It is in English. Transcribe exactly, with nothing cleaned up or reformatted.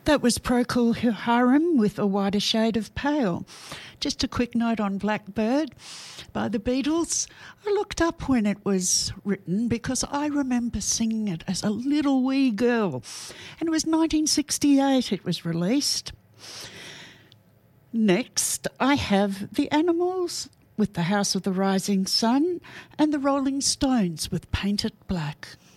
That was Procol Harum with A Wider Shade of Pale. Just a quick note on Blackbird by the Beatles. I looked up when it was written because I remember singing it as a little wee girl. And it was nineteen sixty-eight it was released. Next, I have The Animals with The House of the Rising Sun and The Rolling Stones with Paint It Black.